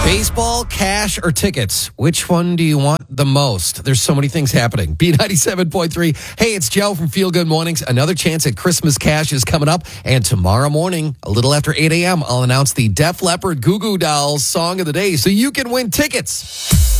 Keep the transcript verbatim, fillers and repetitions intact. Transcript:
Baseball, cash, or tickets? Which one do you want the most? There's so many things happening. B ninety-seven point three. Hey, it's Joe from Feel Good Mornings. Another chance at Christmas cash is coming up. And tomorrow morning, a little after eight a.m., I'll announce the Def Leppard Goo Goo Dolls Song of the Day so you can win tickets.